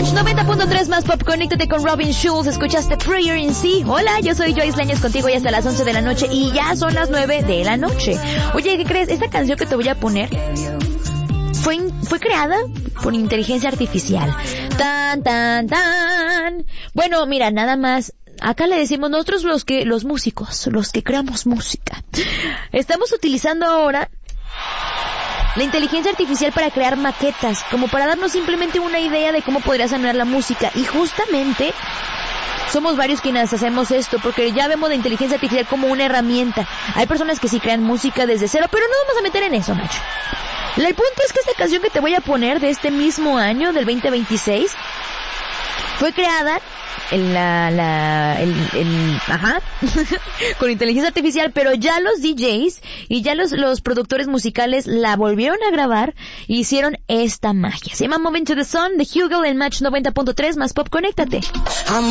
Match 90.3 más pop. Conéctate con Robin Schulz. Escuchaste Prayer in C. Hola, yo soy Joyce Leñez contigo y hasta las 11 de la noche. Y ya son las 9 de la noche. Oye, ¿qué crees? Esta canción que te voy a poner fue creada por inteligencia artificial. Tan, tan, tan. Bueno, mira, nada más. Acá le decimos nosotros los músicos, los que creamos música. Estamos utilizando ahora la inteligencia artificial para crear maquetas, como para darnos simplemente una idea de cómo podría sonar la música. Y justamente somos varios quienes hacemos esto, porque ya vemos la inteligencia artificial como una herramienta. Hay personas que sí crean música desde cero, pero no vamos a meter en eso, Nacho. El punto es que esta canción que te voy a poner de este mismo año, del 2026, fue creada con inteligencia artificial, pero ya los DJs y ya los productores musicales la volvieron a grabar e hicieron esta magia. Se llama Moment to the Sun de Hugel en Match 90.3 más pop. Conéctate.